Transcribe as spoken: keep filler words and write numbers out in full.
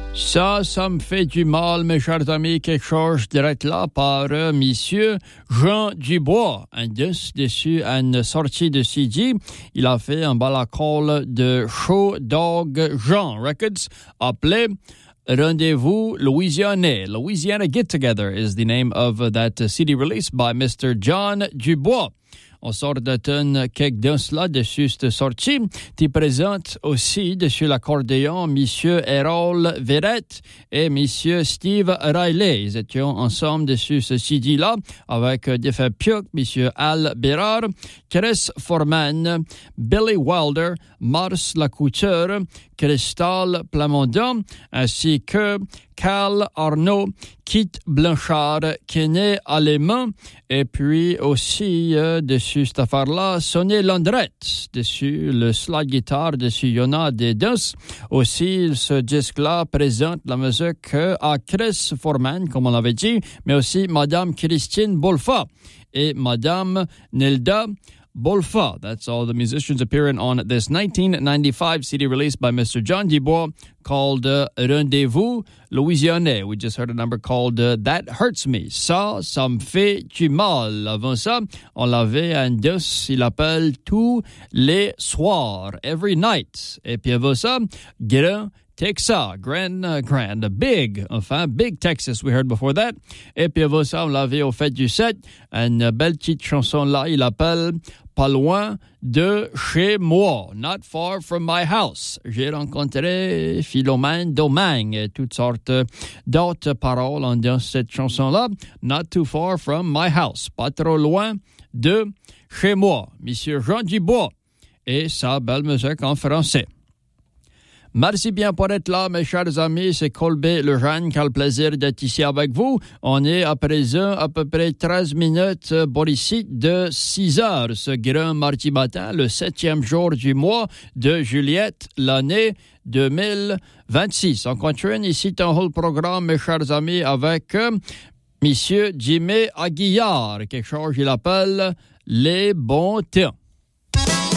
Ça, ça me fait du mal, mes chers amis, quelque chose direct là par euh, monsieur Jean Dubois. Un disque dessus, une sortie de C D. Il a fait un balacol de Show Dog Jean Records, appelé Rendez-vous Louisianais. Louisiana Get Together is the name of uh, that uh, C D release by Mister John Dubois. On sort de tonne quelques danses là dessus cette sortie. Tu présentes aussi dessus l'accordéon Monsieur Errol Verrett et Monsieur Steve Riley. Ils étaient ensemble dessus ce C D là avec Jeff Pioch, Monsieur Al Bérard, Chris Foreman, Billy Wilder, Mars Lacouture, Crystal Plamondon, ainsi que Cal Arnaud, Kit Blanchard, Kenny Allemand, et puis aussi euh, dessus cette affaire-là, Sonny Landrette, dessus le slide guitare, dessus il y en a des danses. Aussi, ce disque-là présente la musique à Chris Foreman, comme on l'avait dit, mais aussi Madame Christine Bolfa et Madame Nelda Bolfa. That's all the musicians appearing on this nineteen ninety-five C D release by Mister John Dubois called uh, Rendez-vous Louisianais. We just heard a number called uh, That Hurts Me. Ça, ça me fait du mal. Avant ça, on l'avait un disque, il appelle Tous les soirs, Every Night. Et puis avant ça, Grand Texas, Grand, uh, Grand, Big, enfin, Big Texas, we heard before that. Et puis avant ça, on l'avait au fait du sept, une belle petite chanson là, il appelle Pas loin de chez moi, Not far from my house. J'ai rencontré Philomène Domingue, toutes sortes d'autres paroles en dans cette chanson-là, Not too far from my house, pas trop loin de chez moi. Monsieur Jean Dubois et sa belle musique en français. Merci bien pour être là, mes chers amis. C'est Colbert Lejeune qui a le plaisir d'être ici avec vous. On est à présent à peu près treize minutes pour ici de six heures, ce grand mardi matin, le septième jour du mois de Juliette, l'année deux mille vingt-six. On continue ici dans le programme, mes chers amis, avec euh, Monsieur Jimmy Aguillard, quelque chose qu'il appelle les bons temps.